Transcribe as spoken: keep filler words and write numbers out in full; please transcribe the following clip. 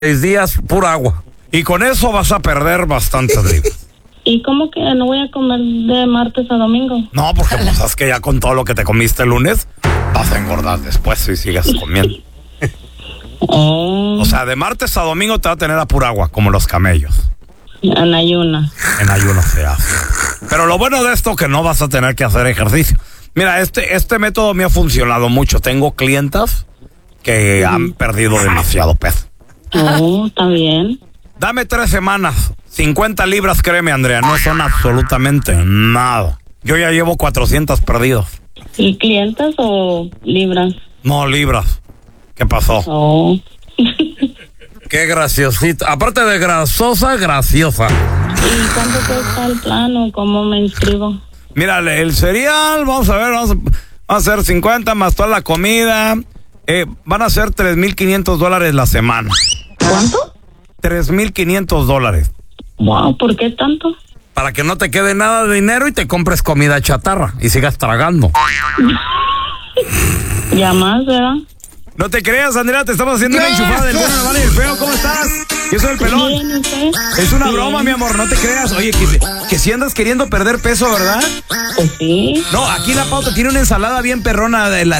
seis días, pura agua. Y con eso vas a perder bastantes libras. ¿Y cómo que no voy a comer de martes a domingo? No, porque pues es que ya con todo lo que te comiste el lunes, vas a engordar después si sigues comiendo. Oh. O sea, de martes a domingo te va a tener a pura agua, como los camellos. En ayuna. En ayuno se hace. Pero lo bueno de esto es que no vas a tener que hacer ejercicio. Mira, este, este método me ha funcionado mucho. Tengo clientas que han mm. perdido demasiado peso. Oh, está bien. Dame tres semanas, cincuenta libras, créeme, Andrea, no son absolutamente nada. Yo ya llevo cuatrocientos perdidos. ¿Y clientes o libras? No, libras. ¿Qué pasó? Oh. Qué graciosita. Aparte de grasosa, graciosa. ¿Y cuánto cuesta el plan o cómo me inscribo? Mira, el cereal, vamos a ver, vamos a, vamos a hacer cincuenta más toda la comida. Eh, van a ser tres mil quinientos dólares la semana. ¿Cuánto? tres mil quinientos dólares. Wow, ¿por qué tanto? Para que no te quede nada de dinero y te compres comida chatarra y sigas tragando. Ya más, ¿verdad? No te creas, Andrea, te estamos haciendo una enchufada del bueno, vale, el feo. ¿Cómo estás? Yo soy el pelón. Bien, ¿usted? Es una Bien. broma, mi amor, no te creas. Oye, que, que si andas queriendo perder peso, ¿verdad? Pues sí. No, aquí la pauta tiene una ensalada bien perrona de la